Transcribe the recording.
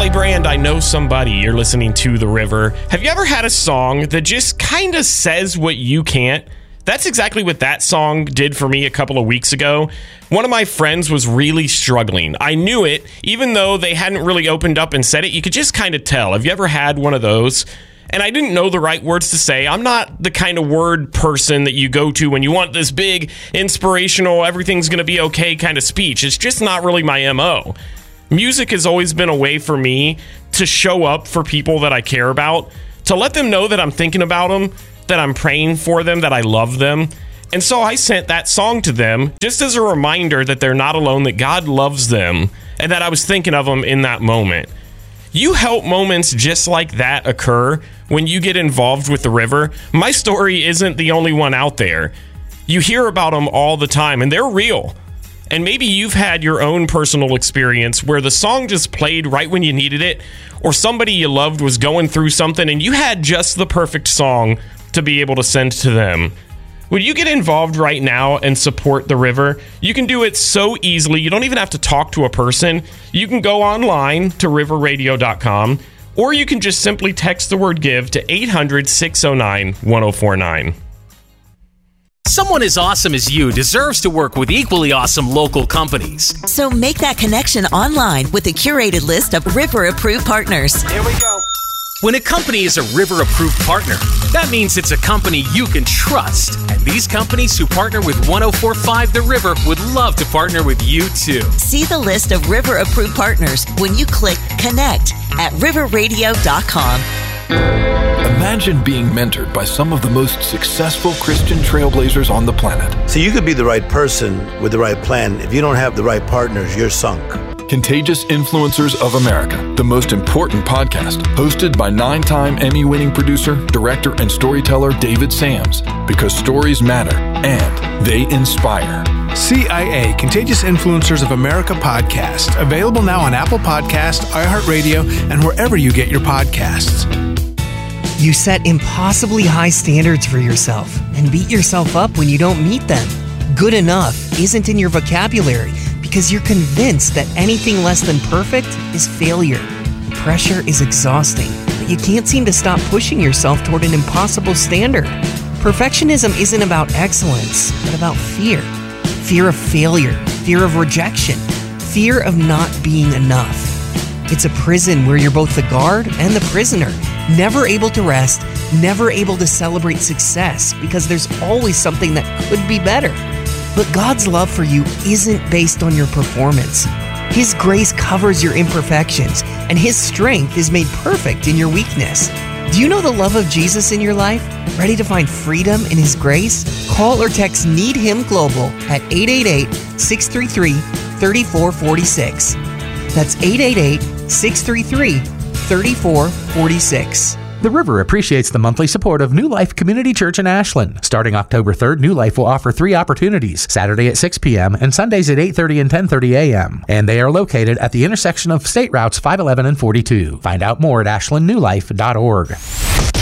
Hey, Brand, I know somebody. You're listening to The River. Have you ever had a song that just kind of says what you can't? That's exactly what that song did for me a couple of weeks ago. One of my friends was really struggling. I knew it, even though they hadn't really opened up and said it. You could just kind of tell. Have you ever had one of those? And I didn't know the right words to say. I'm not the kind of word person that you go to when you want this big, inspirational, everything's going to be okay kind of speech. It's just not really my MO. Music has always been a way for me to show up for people that I care about, to let them know that I'm thinking about them, that I'm praying for them, that I love them. And so I sent that song to them just as a reminder that they're not alone, that God loves them, and that I was thinking of them in that moment. You help moments just like that occur when you get involved with The River. My story isn't the only one out there. You hear about them all the time, and they're real. And maybe you've had your own personal experience where the song just played right when you needed it, or somebody you loved was going through something, and you had just the perfect song to be able to send to them. Would you get involved right now and support The River? You can do it so easily. You don't even have to talk to a person. You can go online to riverradio.com, or you can just simply text the word GIVE to 800-609-1049. Someone as awesome as you deserves to work with equally awesome local companies. So make that connection online with a curated list of River-approved partners. Here we go. When a company is a River-approved partner, that means it's a company you can trust. And these companies who partner with 104.5 The River would love to partner with you, too. See the list of River-approved partners when you click Connect at riverradio.com. Imagine being mentored by some of the most successful Christian trailblazers on the planet. So you could be the right person with the right plan. If you don't have the right partners, you're sunk. Contagious Influencers of America, the most important podcast, hosted by 9-time Emmy-winning producer, director, and storyteller David Sams, because stories matter and they inspire. CIA, Contagious Influencers of America podcast, available now on Apple Podcasts, iHeartRadio, and wherever you get your podcasts. You set impossibly high standards for yourself and beat yourself up when you don't meet them. Good enough isn't in your vocabulary because you're convinced that anything less than perfect is failure. The pressure is exhausting, but you can't seem to stop pushing yourself toward an impossible standard. Perfectionism isn't about excellence, but about fear. Fear of failure, fear of rejection, fear of not being enough. It's a prison where you're both the guard and the prisoner, never able to rest, never able to celebrate success because there's always something that could be better. But God's love for you isn't based on your performance. His grace covers your imperfections, and His strength is made perfect in your weakness. Do you know the love of Jesus in your life? Ready to find freedom in His grace? Call or text Need Him Global at 888-633-3446. That's 888-633-3446. The River appreciates the monthly support of New Life Community Church in Ashland. Starting October 3rd, New Life will offer 3 opportunities, Saturday at 6 p.m. and Sundays at 8:30 and 10:30 a.m. And they are located at the intersection of State Routes 511 and 42. Find out more at ashlandnewlife.org.